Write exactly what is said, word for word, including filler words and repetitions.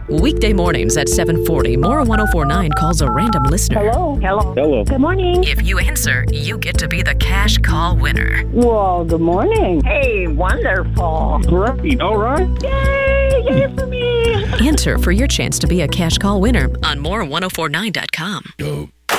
Weekday mornings at seven forty, More one oh four point nine calls a random listener. Hello. Hello. Hello. Good morning. If you answer, you get to be the cash call winner. Well, good morning. Hey, wonderful. Great. All right. Yay! Yay for me. Enter for your chance to be a cash call winner on more ten forty-nine dot com. Go.